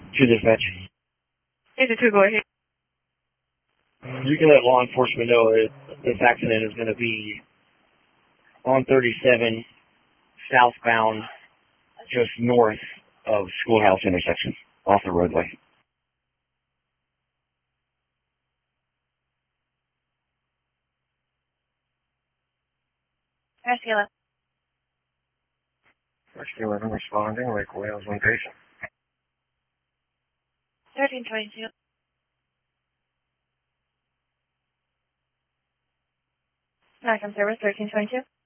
To dispatch. Is it 2, go ahead. You can let law enforcement know that this accident is going to be on 37 southbound, just north of Schoolhouse intersection, off the roadway. Rescue 11. Rescue 11 responding, Lake Wales, one patient. 1322. Magnum service 1322.